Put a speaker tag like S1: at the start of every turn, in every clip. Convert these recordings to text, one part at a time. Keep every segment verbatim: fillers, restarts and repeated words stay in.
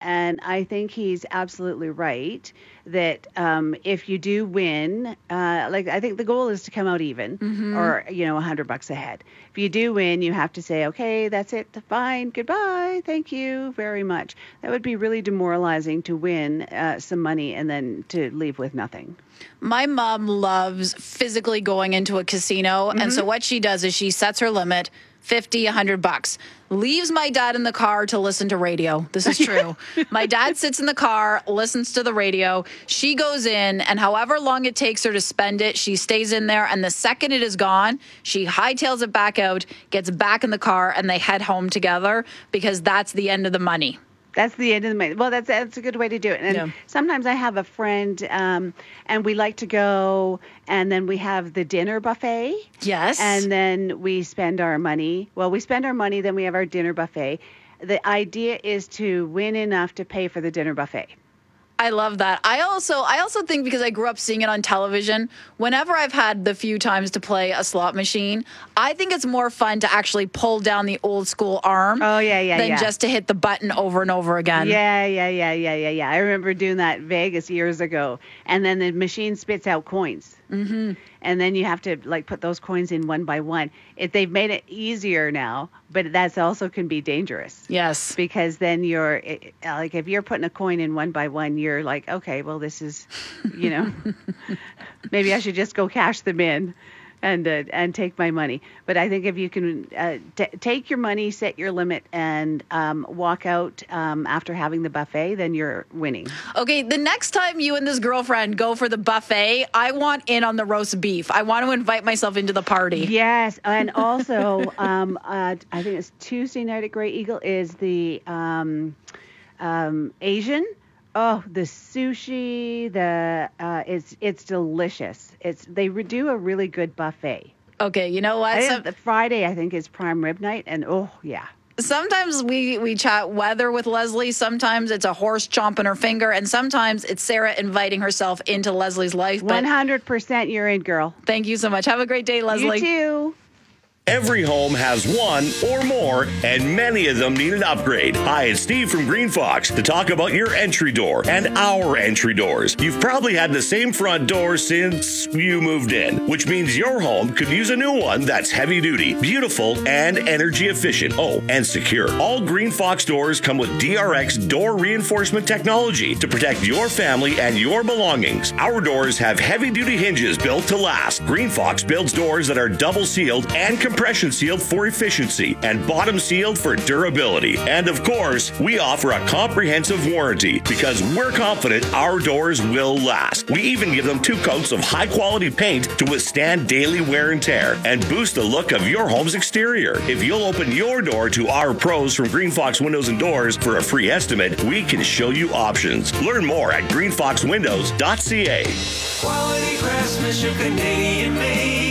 S1: and I think he's absolutely right that um, if you do win, uh, like I think the goal is to come out even mm-hmm. or, you know, a hundred bucks ahead. If you do win, you have to say, okay, that's it. Fine. Goodbye. Thank you very much. That would be really demoralizing to win uh, some money and then to leave with nothing.
S2: My mom loves physically going into a casino. Mm-hmm. And so what she does is she sets her limit, fifty, a hundred bucks. Leaves my dad in the car to listen to radio. This is true. My dad sits in the car, listens to the radio. She goes in, and however long it takes her to spend it, she stays in there. And the second it is gone, she hightails it back out, gets back in the car, and they head home together because that's the end of the money.
S1: That's the end of the money. Well, that's that's a good way to do it. And yeah. sometimes I have a friend, um, and we like to go, and then we have the dinner buffet.
S2: Yes.
S1: And then we spend our money. Well, we spend our money, then we have our dinner buffet. The idea is to win enough to pay for the dinner buffet.
S2: I love that. I also I also think because I grew up seeing it on television, whenever I've had the few times to play a slot machine, I think it's more fun to actually pull down the old school arm
S1: oh, yeah, yeah,
S2: than
S1: yeah.
S2: just to hit the button over and over again.
S1: Yeah, yeah, yeah, yeah, yeah, yeah. I remember doing that Vegas years ago. And then the machine spits out coins.
S2: Mm-hmm.
S1: And then you have to like put those coins in one by one. If they've made it easier now, but that's also can be dangerous.
S2: Yes.
S1: Because then you're like, if you're putting a coin in one by one, you're like, okay, well, this is, you know, maybe I should just go cash them in and uh, and take my money. But I think if you can uh, t- take your money, set your limit, and um, walk out um, after having the buffet, then you're winning.
S2: Okay, the next time you and this girlfriend go for the buffet, I want in on the roast beef. I want to invite myself into the party.
S1: Yes, and also um, uh, I think it's Tuesday night at Grey Eagle is the um, um, Asian. Oh, the sushi, the uh, it's it's delicious. It's they do a really good buffet.
S2: Okay, you know what?
S1: I Some, Friday I think is prime rib night, and oh yeah.
S2: Sometimes we, we chat weather with Leslie. Sometimes it's a horse chomping her finger, and sometimes it's Sarah inviting herself into Leslie's life.
S1: One hundred percent, you're in, girl.
S2: Thank you so much. Have a great day, Leslie.
S1: You too.
S3: Every home has one or more, and many of them need an upgrade. Hi, it's Steve from Green Fox to talk about your entry door and our entry doors. You've probably had the same front door since you moved in, which means your home could use a new one that's heavy duty, beautiful, and energy efficient. Oh, and secure. All Green Fox doors come with D R X door reinforcement technology to protect your family and your belongings. Our doors have heavy duty hinges built to last. Green Fox builds doors that are double sealed and compressed. Compression sealed for efficiency and bottom sealed for durability. And of course, we offer a comprehensive warranty because we're confident our doors will last. We even give them two coats of high quality paint to withstand daily wear and tear and boost the look of your home's exterior. If you'll open your door to our pros from Green Fox Windows and Doors for a free estimate, we can show you options. Learn more at green fox windows dot c a.
S4: Quality craftsmanship, Canadian made.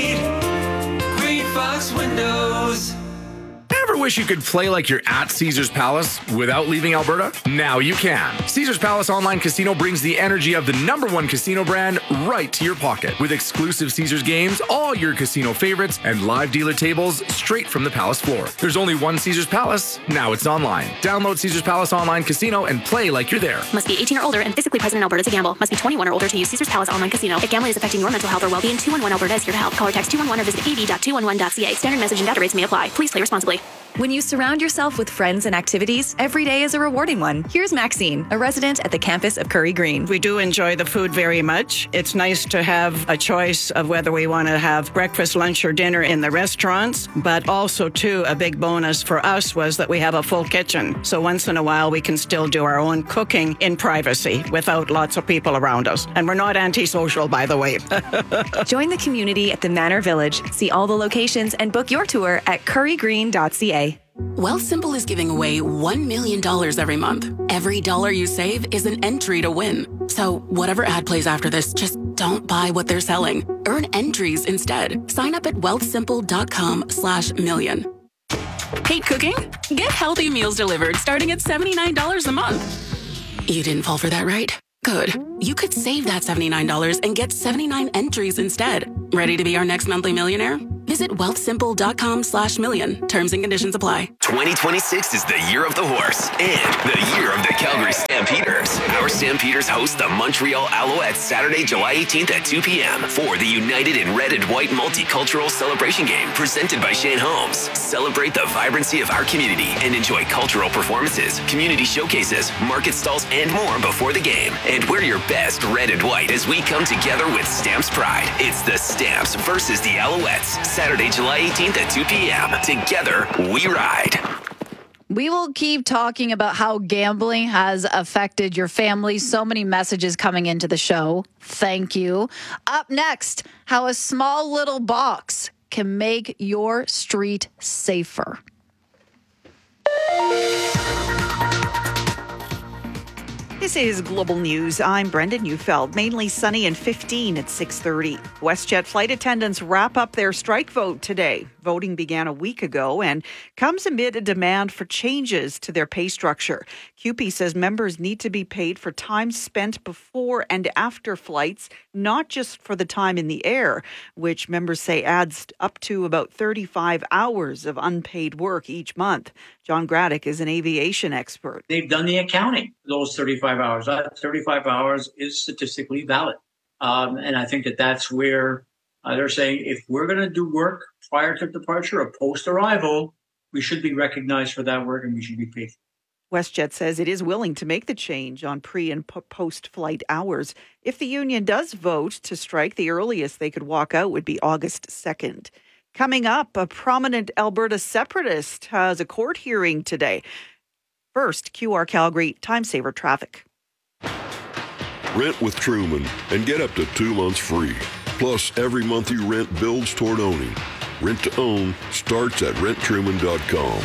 S4: Fox Windows.
S5: Ever wish you could play like you're at Caesars Palace without leaving Alberta? Now you can. Caesars Palace Online Casino brings the energy of the number one casino brand right to your pocket. With exclusive Caesars games, all your casino favorites, and live dealer tables straight from the Palace floor. There's only one Caesars Palace. Now it's online. Download Caesars Palace Online Casino and play like you're there.
S6: Must be eighteen or older and physically present in Alberta to gamble. Must be twenty-one or older to use Caesars Palace Online Casino. If gambling is affecting your mental health or well-being, two one one Alberta is here to help. Call or text two one one or visit a v dot two one one dot c a. Standard message and data rates may apply. Please play responsibly.
S7: When you surround yourself with friends and activities, every day is a rewarding one. Here's Maxine, a resident at the campus of Curry Green.
S8: We do enjoy the food very much. It's nice to have a choice of whether we want to have breakfast, lunch, or dinner in the restaurants, but also, too, a big bonus for us was that we have a full kitchen. So once in a while, we can still do our own cooking in privacy without lots of people around us. And we're not antisocial, by the way.
S7: Join the community at the Manor Village. See all the locations and book your tour at curry green dot c a.
S9: Wealthsimple is giving away one million dollars every month. Every dollar you save is an entry to win. So whatever ad plays after this, just don't buy what they're selling. Earn entries instead. Sign up at wealthsimple.com slash million. Hate cooking? Get healthy meals delivered starting at seventy-nine dollars a month. You didn't fall for that, right? Good. You could save that seventy-nine dollars and get seventy-nine entries instead. Ready to be our next monthly millionaire? Visit wealthsimple.com slash million. Terms and conditions apply.
S10: twenty twenty-six is the year of the horse and the year of the Calgary Stampede. Stampeders host the Montreal Alouettes Saturday, July eighteenth at two p.m. for the United in Red and White Multicultural Celebration Game presented by Shane Holmes. Celebrate the vibrancy of our community and enjoy cultural performances, community showcases, market stalls, and more before the game. And wear your best red and white as we come together with Stamps Pride. It's the Stamps versus the Alouettes, Saturday, July eighteenth at two p.m. Together, we ride.
S2: We will keep talking about how gambling has affected your family. So many messages coming into the show. Thank you. Up next, how a small little box can make your street safer.
S11: This is Global News. I'm Brendan Neufeld. Mainly sunny and fifteen at six thirty. WestJet flight attendants wrap up their strike vote today. Voting began a week ago and comes amid a demand for changes to their pay structure. C U P E says members need to be paid for time spent before and after flights, not just for the time in the air, which members say adds up to about thirty-five hours of unpaid work each month. John Graddick is an aviation expert.
S12: They've done the accounting, those thirty-five hours. That thirty-five hours is statistically valid. Um, and I think that that's where uh, they're saying if we're going to do work prior to departure or post-arrival, we should be recognized for that work and we should be paid.
S11: WestJet says it is willing to make the change on pre- and post-flight hours. If the union does vote to strike, the earliest they could walk out would be August second. Coming up, a prominent Alberta separatist has a court hearing today. First, Q R Calgary Time Saver Traffic.
S13: Rent with Truman and get up to two months free. Plus, every month you rent builds toward owning. Rent to own starts at rent truman dot com.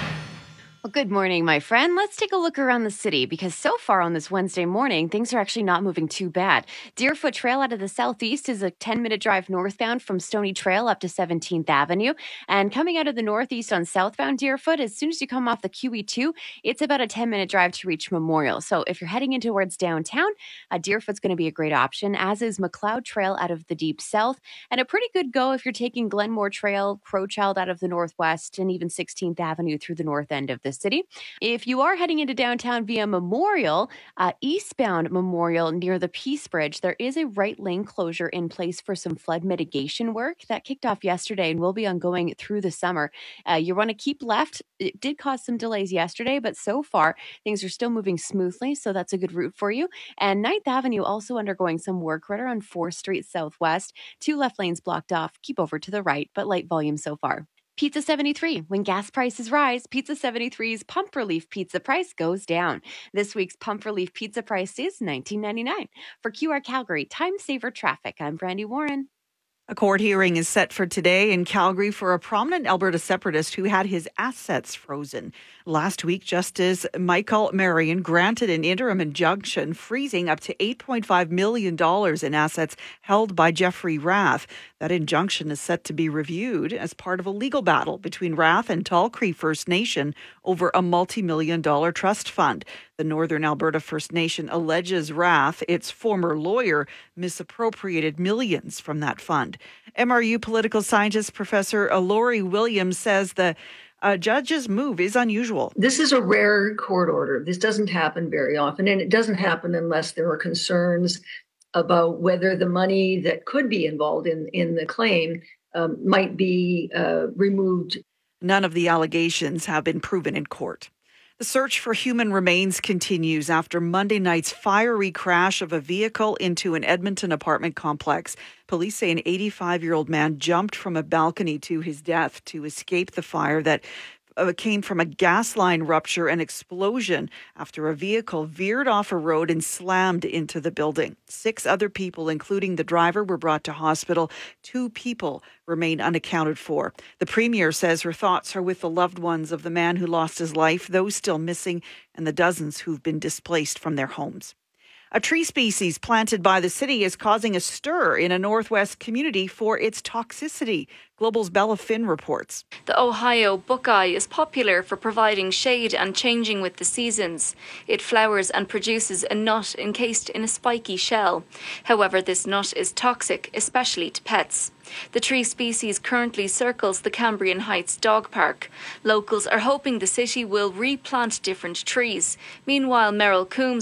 S14: Well, good morning, my friend. Let's take a look around the city because so far on this Wednesday morning, things are actually not moving too bad. Deerfoot Trail out of the southeast is a ten-minute drive northbound from Stony Trail up to seventeenth Avenue. And coming out of the northeast on southbound Deerfoot, as soon as you come off the Q E two, it's about a ten-minute drive to reach Memorial. So if you're heading in towards downtown, uh, Deerfoot's going to be a great option, as is McLeod Trail out of the deep south. And a pretty good go if you're taking Glenmore Trail, Crowchild out of the northwest, and even sixteenth Avenue through the north end of the city. If you are heading into downtown via Memorial, uh, eastbound Memorial near the Peace Bridge, there is a right lane closure in place for some flood mitigation work that kicked off yesterday and will be ongoing through the summer. Uh, you want to keep left. It did cause some delays yesterday, but so far things are still moving smoothly, so that's a good route for you. And ninth Avenue also undergoing some work right around fourth Street Southwest. Two left lanes blocked off. Keep over to the right, but light volume so far. Pizza seventy-three. When gas prices rise, Pizza seventy-three's Pump Relief Pizza price goes down. This week's Pump Relief Pizza price is nineteen ninety-nine. For Q R Calgary Time Saver Traffic, I'm Brandy Warren.
S11: A court hearing is set for today in Calgary for a prominent Alberta separatist who had his assets frozen. Last week, Justice Michael Marion granted an interim injunction freezing up to eight point five million dollars in assets held by Jeffrey Rath. That injunction is set to be reviewed as part of a legal battle between Rath and Tall Cree First Nation over a multi-million dollar trust fund. The Northern Alberta First Nation alleges Rath, its former lawyer, misappropriated millions from that fund. M R U political scientist Professor Laurie Williams says the uh, judge's move is unusual.
S15: This is a rare court order. This doesn't happen very often, and it doesn't happen unless there are concerns about whether the money that could be involved in, in the claim um, might be uh, removed.
S11: None of the allegations have been proven in court. The search for human remains continues after Monday night's fiery crash of a vehicle into an Edmonton apartment complex. Police say an eighty-five-year-old man jumped from a balcony to his death to escape the fire that uh, came from a gas line rupture and explosion after a vehicle veered off a road and slammed into the building. Six other people, including the driver, were brought to hospital. Two people remain unaccounted for. The Premier says her thoughts are with the loved ones of the man who lost his life, those still missing, and the dozens who've been displaced from their homes. A tree species planted by the city is causing a stir in a Northwest community for its toxicity. Global's Bella Finn reports.
S16: The Ohio buckeye is popular for providing shade and changing with the seasons. It flowers and produces a nut encased in a spiky shell. However, this nut is toxic, especially to pets. The tree species currently circles the Cambrian Heights Dog Park. Locals are hoping the city will replant different trees. Meanwhile, Merrill Coombs